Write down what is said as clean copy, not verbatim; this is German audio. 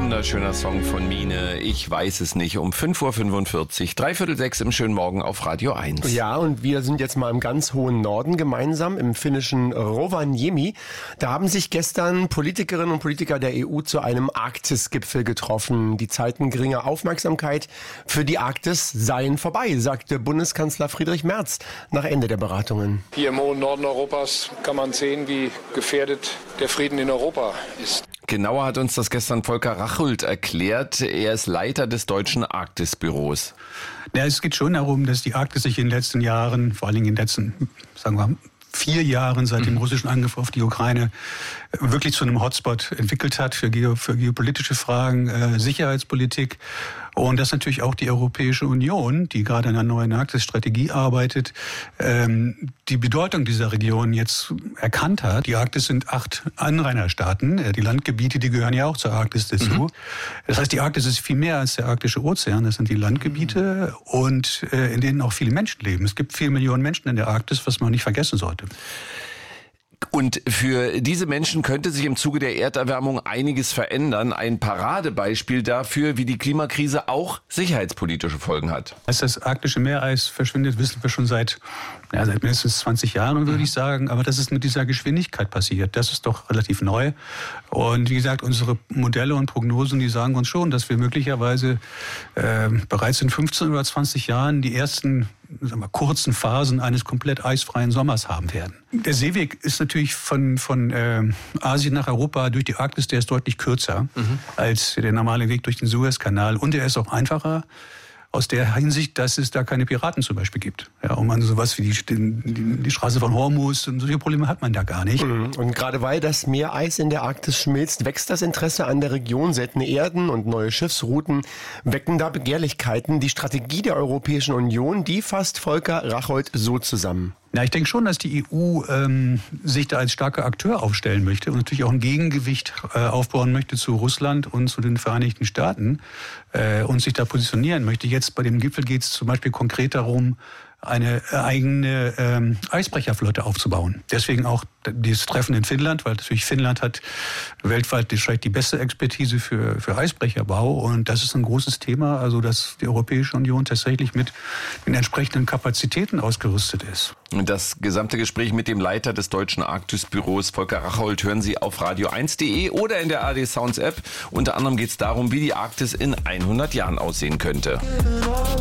Wunderschöner Song von Mine. Ich weiß es nicht. Um 5:45 Uhr, 5:45 im schönen Morgen auf Radio 1. Ja, und wir sind jetzt mal im ganz hohen Norden gemeinsam, im finnischen Rovaniemi. Da haben sich gestern Politikerinnen und Politiker der EU zu einem Arktis-Gipfel getroffen. Die Zeiten geringer Aufmerksamkeit für die Arktis seien vorbei, sagte Bundeskanzler Friedrich Merz nach Ende der Beratungen. Hier im hohen Norden Europas kann man sehen, wie gefährdet der Frieden in Europa ist. Genauer hat uns das gestern Volker Rachult erklärt. Er ist Leiter des Deutschen Arktisbüros. Ja, es geht schon darum, dass die Arktis sich in den letzten Jahren, vor allem in den letzten, sagen wir 4 Jahren seit dem russischen Angriff auf die Ukraine, wirklich zu einem Hotspot entwickelt hat für geopolitische Fragen, Sicherheitspolitik. Und dass natürlich auch die Europäische Union, die gerade an einer neuen Arktis-Strategie arbeitet, die Bedeutung dieser Region jetzt erkannt hat. Die Arktis sind 8 Anrainerstaaten. Die Landgebiete, die gehören ja auch zur Arktis dazu. Das heißt, die Arktis ist viel mehr als der arktische Ozean. Das sind die Landgebiete und in denen auch viele Menschen leben. Es gibt 4 Millionen Menschen in der Arktis, was man nicht vergessen sollte. Und für diese Menschen könnte sich im Zuge der Erderwärmung einiges verändern. Ein Paradebeispiel dafür, wie die Klimakrise auch sicherheitspolitische Folgen hat. Als das arktische Meereis verschwindet, wissen wir schon seit mindestens 20 Jahren, würde ich sagen. Aber dass es mit dieser Geschwindigkeit passiert, das ist doch relativ neu. Und wie gesagt, unsere Modelle und Prognosen, die sagen uns schon, dass wir möglicherweise bereits in 15 oder 20 Jahren die ersten kurzen Phasen eines komplett eisfreien Sommers haben werden. Der Seeweg ist natürlich von Asien nach Europa durch die Arktis, der ist deutlich kürzer als der normale Weg durch den Suezkanal. Und er ist auch einfacher aus der Hinsicht, dass es da keine Piraten zum Beispiel gibt. Ja, und man sowas wie die Straße von Hormuz und solche Probleme hat man da gar nicht. Und gerade weil das Meereis in der Arktis schmilzt, wächst das Interesse an der Region. Seltene Erden und neue Schiffsrouten wecken da Begehrlichkeiten. Die Strategie der Europäischen Union, die fasst Volker Rachult so zusammen. Ja, ich denke schon, dass die EU sich da als starker Akteur aufstellen möchte und natürlich auch ein Gegengewicht aufbauen möchte zu Russland und zu den Vereinigten Staaten und sich da positionieren möchte. Jetzt bei dem Gipfel geht es zum Beispiel konkret darum, eine eigene Eisbrecherflotte aufzubauen. Deswegen auch dieses Treffen in Finnland, weil natürlich Finnland hat weltweit vielleicht die beste Expertise für Eisbrecherbau. Und das ist ein großes Thema, also dass die Europäische Union tatsächlich mit den entsprechenden Kapazitäten ausgerüstet ist. Das gesamte Gespräch mit dem Leiter des Deutschen Arktisbüros, Volker Rachult, hören Sie auf radio1.de oder in der ARD Sounds App. Unter anderem geht es darum, wie die Arktis in 100 Jahren aussehen könnte.